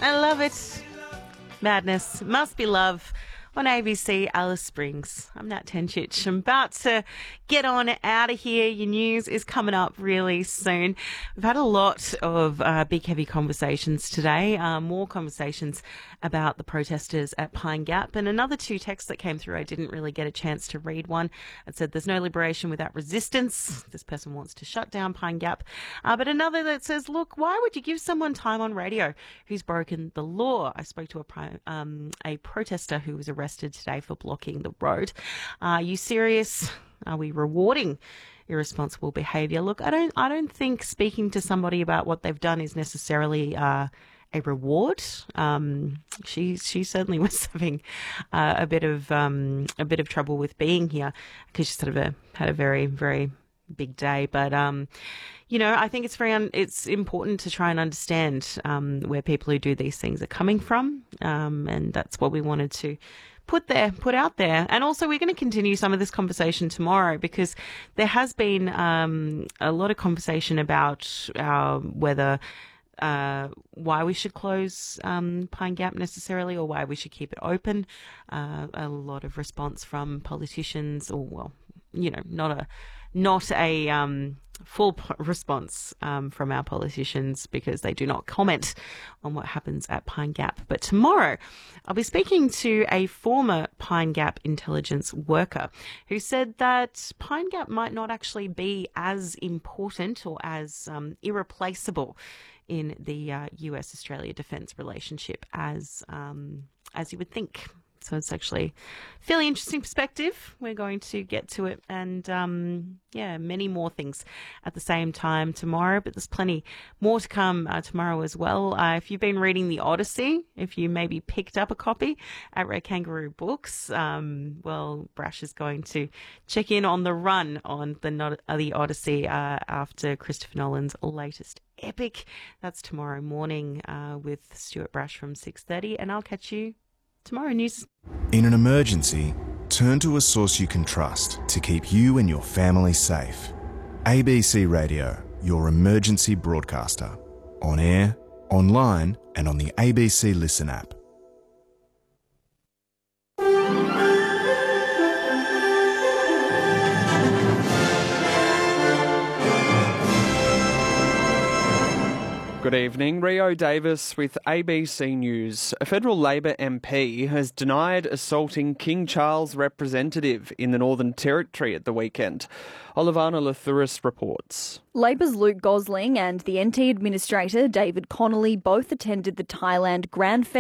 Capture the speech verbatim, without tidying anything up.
I love it. Madness. Must Be Love on A B C Alice Springs. I'm Nat Tenchich. I'm about to get on out of here. Your news is coming up really soon. We've had a lot of uh, big, heavy conversations today. Uh, more conversations about the protesters at Pine Gap, and another two texts that came through. I didn't really get a chance to read one. It said there's no liberation without resistance. This person wants to shut down Pine Gap. Uh, but another that says, look, why would you give someone time on radio who's broken the law? I spoke to a, pri- um, a protester who was arrested today for blocking the road. Are you serious? Are we rewarding irresponsible behaviour? Look, I don't I don't think speaking to somebody about what they've done is necessarily uh, a reward. Um, she she certainly was having uh, a bit of um, a bit of trouble with being here because she sort of a, had a very very big day. But um, you know, I think it's very un- it's important to try and understand um, where people who do these things are coming from, um, and that's what we wanted to put there, put out there. And also we're going to continue some of this conversation tomorrow because there has been um, a lot of conversation about uh, whether uh, why we should close um, Pine Gap necessarily or why we should keep it open. Uh, a lot of response from politicians, or well, you know, not a not a um, full p- response um, from our politicians because they do not comment on what happens at Pine Gap. But tomorrow I'll be speaking to a former Pine Gap intelligence worker who said that Pine Gap might not actually be as important or as um, irreplaceable in the uh, U S Australia defence relationship as um, as you would think. So it's actually a fairly interesting perspective. We're going to get to it and, um, yeah, many more things at the same time tomorrow. But there's plenty more to come uh, tomorrow as well. Uh, if you've been reading The Odyssey, if you maybe picked up a copy at Red Kangaroo Books, um, well, Brash is going to check in on the run on the, not- uh, the Odyssey uh, after Christopher Nolan's latest epic. That's tomorrow morning uh, with Stuart Brash from six thirty. And I'll catch you tomorrow news. In an emergency, turn to a source you can trust to keep you and your family safe. A B C Radio, your emergency broadcaster. On air, online, and on the A B C Listen app. Good evening, Rio Davis with A B C News. A federal Labor M P has denied assaulting King Charles representative in the Northern Territory at the weekend. Olivana Lathuris reports. Labor's Luke Gosling and the N T Administrator David Connolly both attended the Thailand Grand Festival